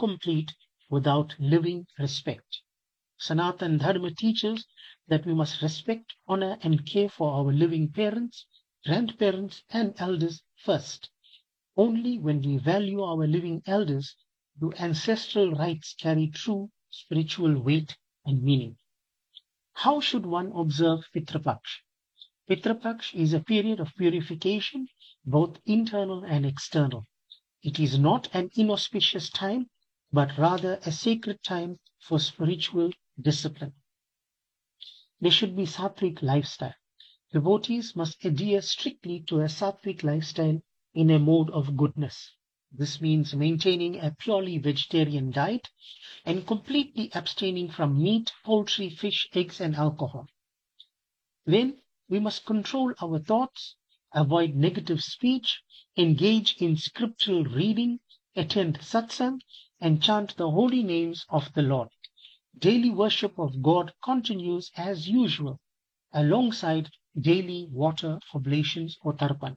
incomplete without living respect. Sanatan Dharma teaches that we must respect, honor, and care for our living parents, grandparents, and elders first. Only when we value our living elders do ancestral rites carry true spiritual weight and meaning. How should one observe Pitra Paksh? Pitra Paksh is a period of purification, both internal and external. It is not an inauspicious time, but rather a sacred time for spiritual discipline. There should be sattvic lifestyle. Devotees must adhere strictly to a sattvic lifestyle in a mode of goodness. This means maintaining a purely vegetarian diet and completely abstaining from meat, poultry, fish, eggs, and alcohol. Then we must control our thoughts, avoid negative speech, engage in scriptural reading, attend satsang, and chant the holy names of the Lord. Daily worship of God continues as usual, alongside daily water oblations or tarpan.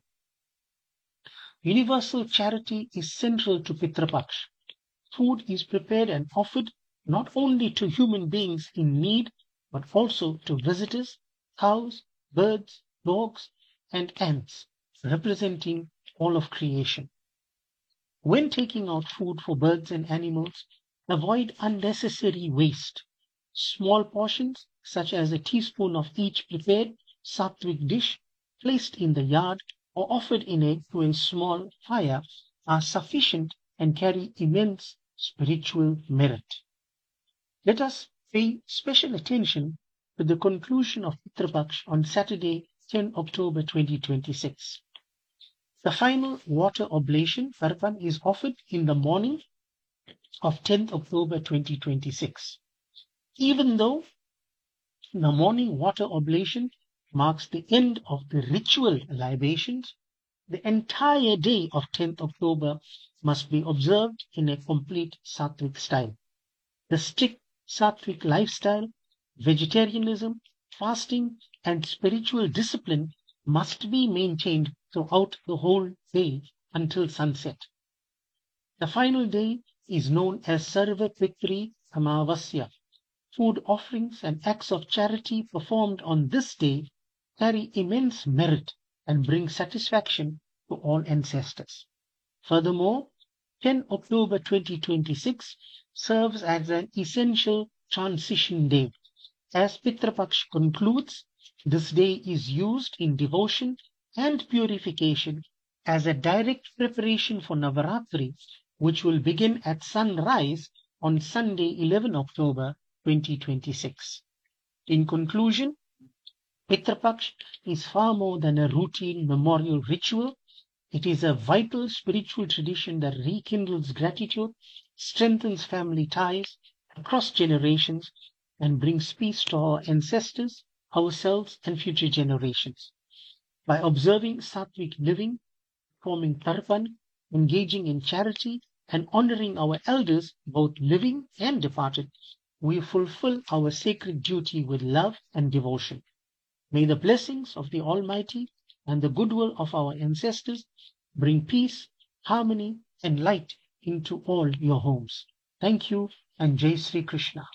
Universal charity is central to Pitra Paksh. Food is prepared and offered not only to human beings in need, but also to visitors, cows, birds, dogs, and ants, representing all of creation. When taking out food for birds and animals, avoid unnecessary waste. Small portions, such as a teaspoon of each prepared sattvic dish, placed in the yard or offered to a small fire, are sufficient and carry immense spiritual merit. Let us pay special attention to the conclusion of Pitra Paksh on Saturday, 10 October 2026. The final water oblation, Tarpan, is offered in the morning of 10th October 2026. Even though the morning water oblation marks the end of the ritual libations, the entire day of 10th October must be observed in a complete sattvic style. The strict sattvic lifestyle, vegetarianism, fasting, and spiritual discipline must be maintained throughout the whole day until sunset. The final day is known as Sarva Pitri Amavasya. Food offerings and acts of charity performed on this day carry immense merit and bring satisfaction to all ancestors. Furthermore, 10 October 2026 serves as an essential transition day. As Pitra Paksh concludes, this day is used in devotion and purification as a direct preparation for Navaratri, which will begin at sunrise on Sunday, 11 October 2026. In conclusion, Pitra Paksh is far more than a routine memorial ritual. It is a vital spiritual tradition that rekindles gratitude, strengthens family ties across generations, and brings peace to our ancestors, ourselves, and future generations. By observing sattvic living, performing tarpan, engaging in charity, and honoring our elders, both living and departed, we fulfill our sacred duty with love and devotion. May the blessings of the Almighty and the goodwill of our ancestors bring peace, harmony, and light into all your homes. Thank you, and Jai Sri Krishna.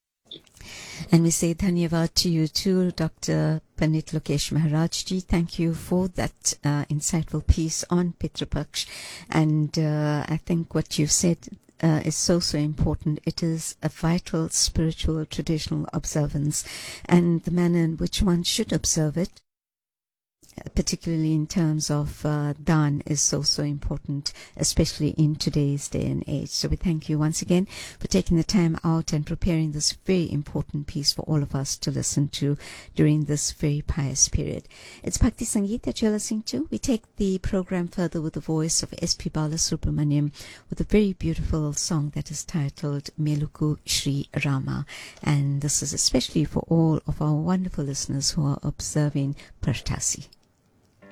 And we say dhanyavad to you too, Dr. Pandit Lokesh Maharaj ji. Thank you for that insightful piece on Pitra Paksh. And I think what you've said is so important. It is a vital spiritual traditional observance, and the manner in which one should observe it, particularly in terms of dhan, is so important, especially in today's day and age. So we thank you once again for taking the time out and preparing this very important piece for all of us to listen to during this very pious period. It's Bhakti Sangeet that you're listening to. We take the program further with the voice of S.P. Balasubramaniam with a very beautiful song that is titled Meluku Shri Rama. And this is especially for all of our wonderful listeners who are observing Purtasi.